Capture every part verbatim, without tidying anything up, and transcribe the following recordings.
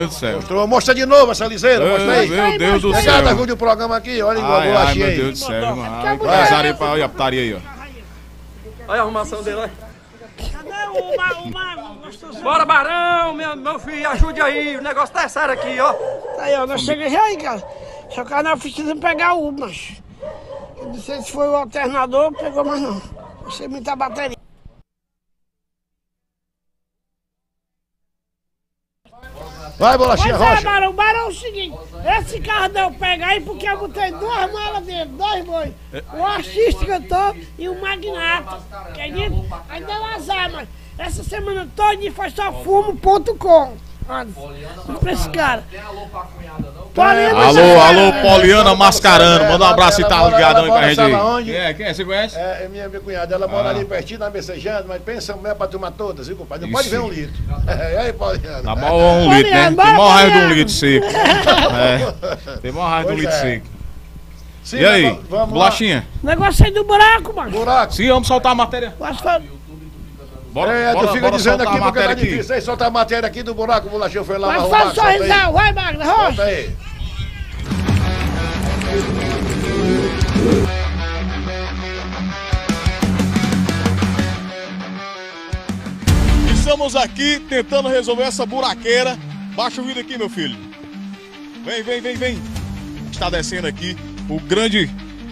Deus do céu. Mostrou, mostra de novo essa liseira, mostra aí. Meu Deus do céu. Pegada ruim do programa aqui, olha igual a bolachinha aí. Meu Deus do céu, irmão. Ai, pra olha a putaria aí, ó. Olha a arrumação dele, olha. Cadê o Marão? Bora, Barão, meu, meu filho, ajude aí, o negócio tá sério aqui, ó. Tá aí, ó, nós chegamos já aí, cara. Só que nós precisamos pegar o Uber, mas... Eu não sei se foi o alternador, pegou, mas não. Não sei muita bateria. Vai, bolachinha, Pois é, Rocha. Barão, Barão é o seguinte, esse carro deu pegar aí porque eu botei duas malas dentro, dois bois. O artista cantor e o magnata, acredita? Aí deu azar, mas essa semana toda foi só fumo ponto com. Olha, pra esse cara. Poliana, Alô, alô, Poliana Mascarano. Manda um abraço e tá ligadão aí pra gente aí. Onde? Quem é? Quem é? Você conhece? É, é minha, minha cunhada, ela mora ali pertinho, na Messejana, mas pensa mulher pra tomar todas, viu, compadre? Não pode ver um litro. É, e aí, Poliana? Tá mal um litro, né? Tem maior raiva de um litro seco. É, tem maior raiva de um litro seco. Sim, E aí, vamos- vamos lá. bolachinha? negócio aí do buraco, mano. Buraco. Sim, vamos soltar a matéria. O asfalto. Bora, É, bora, tu fica bora dizendo soltar aqui a porque tá matéria aqui. difícil. Aí solta a matéria aqui do buraco, o bolachinho foi lá Mas arrumar. faz sorrisão, vai, Magna, Solta Rocha. aí. Estamos aqui tentando resolver essa buraqueira. Baixa o vídeo aqui, meu filho. Vem, vem, vem, vem. Está descendo aqui o grande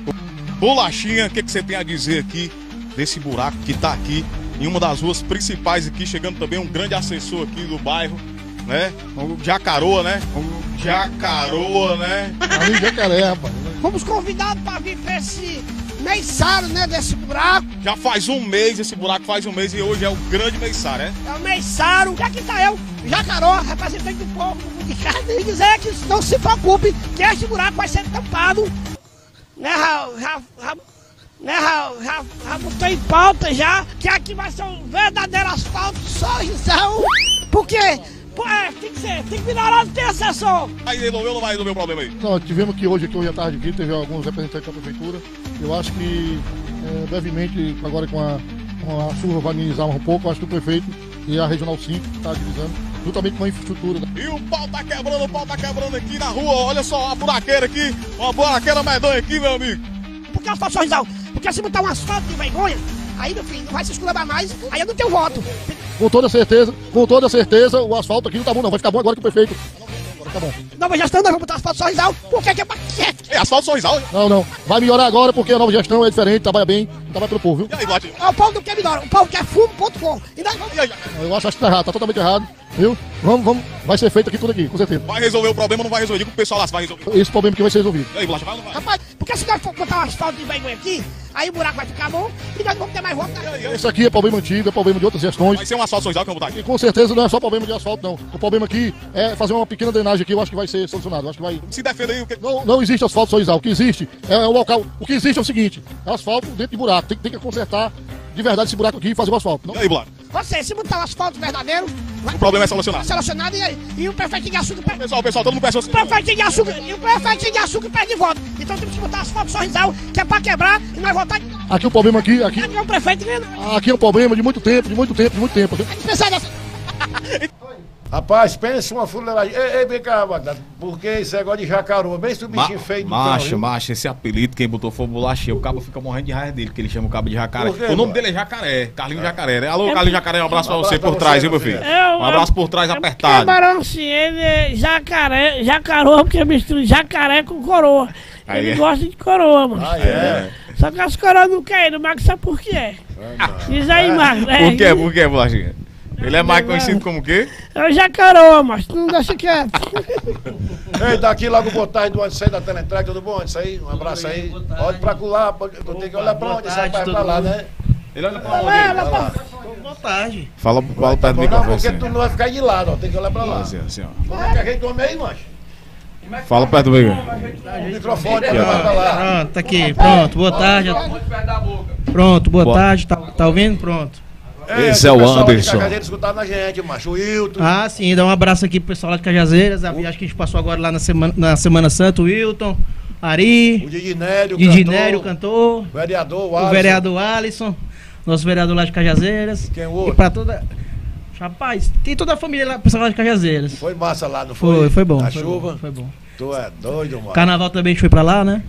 Bolachinha. O que, que você tem a dizer aqui desse buraco que está aqui em uma das ruas principais aqui? Chegando também um grande assessor aqui do bairro, né? O Jacaroa, né? O Jacaroa, né? Ali Jacaré, rapaz. Fomos convidados para vir para esse meiçário, né, desse buraco. Já faz um mês, esse buraco faz um mês e hoje é o grande meiçário, né? É o meiçário. E aqui tá eu, Jacaró, representante do povo de casa, e dizer que não se preocupe, que este buraco vai ser tampado. Né, Raul? Já, já, né, Raul? Já, já botou em pauta já, que aqui vai ser um verdadeiro asfalto, sorrisão. Por quê? Pô, é, tem que ser, tem que melhorar, tem assessor. Aí resolveu ou não vai resolver o problema aí? Não, tivemos que hoje, aqui hoje à tarde aqui, teve alguns representantes da prefeitura. Eu acho que é, brevemente, agora com a, com a chuva vai amenizar um pouco, acho que o prefeito e a Regional cinco está agilizando, juntamente com a infraestrutura. E o pau tá quebrando, o pau tá quebrando aqui na rua. Olha só a buraqueira aqui, uma buraqueira medonha aqui, meu amigo. Por que asfalto sorrisão? Porque se botar um asfalto de vergonha, aí, meu filho, não vai se esculabar mais, aí eu não tenho voto. Com toda certeza, com toda certeza, o asfalto aqui não tá bom não, vai ficar bom agora que o prefeito. Agora tá bom. Nova gestão, nós vamos botar asfalto sorrisão, porque que é paquete. É asfalto sorrisal, hein? Não, não, vai melhorar agora porque a nova gestão é diferente, trabalha bem, trabalha pelo povo, viu? E aí, Vlad? O povo não quer melhor, o povo quer fumo ponto com. E nós vamos... E aí? Eu acho, acho que tá errado, tá totalmente errado, viu? Vamos, vamos, vai ser feito aqui tudo aqui, com certeza. Vai resolver o problema ou não vai resolver? Diga pro pessoal lá se vai resolver. Esse problema aqui vai ser resolvido. E aí, Vlad, vai ou não vai? Rapaz, porque se nós for botar um asfalto de vergonha aqui, aí o buraco vai ficar bom e nós não vamos ter mais voto. E aí, e aí? Esse aqui é problema antigo, é problema de outras gestões. Vai ser um asfalto sorrisal que eu vou botar E aqui. com certeza não é só problema de asfalto, não. O problema aqui é fazer uma pequena drenagem aqui, eu acho que vai ser solucionado. Eu acho que vai. Se defenda aí o que... Não, não existe asfalto sorrisal. O que existe é o local. O que existe é o seguinte: é asfalto dentro de buraco. Tem, tem que consertar de verdade esse buraco aqui e fazer o asfalto. Não... E aí, Vlad? Você, se botar um asfalto verdadeiro, vai O problema é solucionado. solucionado e aí? E o prefeito de açúcar perde. Pessoal, pessoal, todo mundo peça O prefeito de açúcar, e o prefeito de açúcar perde voto. Então temos que botar asfalto sorrisal, que é pra quebrar e nós voltar. Aqui o problema aqui, aqui, Aqui é o prefeito ganha. aqui é um problema de muito tempo, de muito tempo, de muito tempo. A gente precisa dessa. Rapaz, pensa uma fuleiragem. Ei, ei, vem cá, Magda, porque esse negócio de Jacaroa, bem esse bichinho feio do Macho, cão, viu? macho, esse apelido quem botou foi o Bolachinha. O cabo fica morrendo de raiva dele, que ele chama o cabo de Jacaré. Por quê, O nome mano? dele é Jacaré, Carlinho Jacaré, né? Alô, Carlinho Jacaré, um abraço pra Um você abraço por pra trás, você, viu, meu meu filho? filho. Um abraço por trás apertado. Barão, sim, ele é jacaré, jacaroa, porque mistura jacaré com coroa. Aí Ele é. gosta de coroa, mano. Ah, é? Só que as coroas não querem, o Marcos sabe por quê. Diz aí, Marcos. Por quê? Por quê, Bolachinha? Ele é mais conhecido como o quê? É o jacaroa, mas tu não deixa quieto. Ei, daqui logo boa tarde do Antes aí da Teleentrega, tudo bom? Antes aí, um abraço aí. Olha pra lá, eu tenho que olhar pra onde, esse rapaz pra lá, né? Ele olha pra Vai, vai, vai. Boa tarde. Fala, fala perto do Não, microfone. porque Assim, tu não vai ficar de lado, ó, tem que olhar pra lá. assim, assim, ó. Como é que a gente come aí, mancho? Fala perto do microfone. O microfone, olha mais pra lá. Pronto, tá aqui. Pronto, boa tarde. Pronto, boa tarde. Tá, tá ouvindo? Pronto. Esse é o pessoal de Anderson. Cajazeiras escutando a gente, macho. O Wilton. Ah, sim, dá um abraço aqui pro pessoal lá de Cajazeiras. A viagem que a gente passou agora lá na Semana, na semana Santa, o Wilton, Ari, O Didinério, o Didi cantor, Nério, cantor, o vereador, o, o Alisson. vereador Alisson, nosso vereador lá de Cajazeiras. Quem o outro? E pra toda. Rapaz, tem toda a família lá, pessoal lá de Cajazeiras. Foi massa lá, não foi? Foi, foi bom. A foi chuva? Bom, foi bom. Tu é doido, mano. Carnaval também a gente foi pra lá, né?